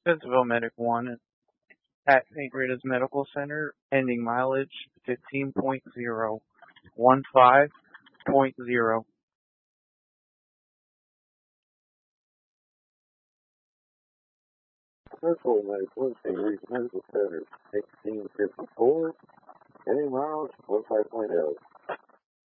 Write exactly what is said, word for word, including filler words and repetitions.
Spencerville Medic one at Saint Rita's Medical Center, ending mileage fifteen point zero one five point zero. Spencerville Medic one, Saint Rita's Medical Center, sixteen fifty-four, ending miles one five point zero.